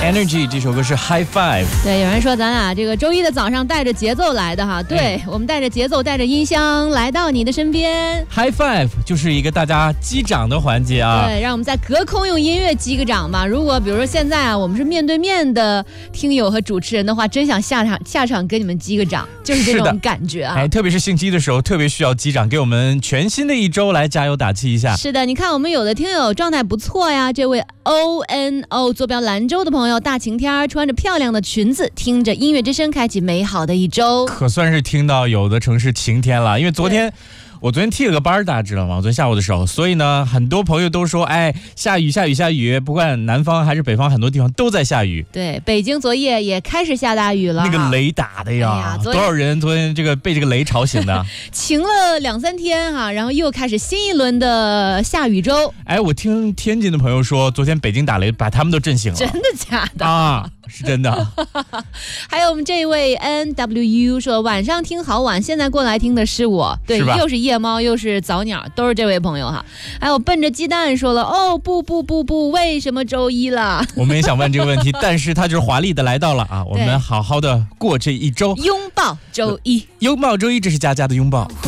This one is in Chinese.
Energy 这首歌是 High Five。 对，有人说咱俩这个周一的早上带着节奏来的哈，对、我们带着节奏，带着音箱来到你的身边。 High Five 就是一个大家击掌的环节啊。 对，让我们在隔空用音乐击个掌吧。如果比如说现在啊，我们是面对面的听友和主持人的话，真想下场跟你们击个掌，就是这种感觉啊。 特别是星期一的时候，特别需要击掌，给我们全新的一周来加油打气一下。 是的，你看我们有的听友状态不错呀，这位 ONO 坐标兰州的朋友，大晴天穿着漂亮的裙子，听着音乐之声，开启美好的一周。 可算是听到有的城市晴天了，因为我昨天替了个班，大家知道吗？昨天下午的时候，所以呢，很多朋友都说，下雨，不管南方还是北方，很多地方都在下雨。 对，北京昨夜也开始下大雨了， 那个雷打的呀，多少人昨天被这个雷吵醒的？ 晴了2-3天哈，然后又开始新一轮的下雨周。 我听天津的朋友说，昨天北京打雷把他们都震醒了。 真的假的啊？是真的。 还有我们这位 NWU 说，晚上听好晚，现在过来听的是我。对，又是夜猫又是早鸟，都是这位朋友哈。还有奔着鸡蛋说了，不，为什么周一了？ 我们也想问这个问题，但是他就是华丽的来到了啊！我们好好的过这一周， 拥抱周一， 拥抱周一，这是佳佳的拥抱。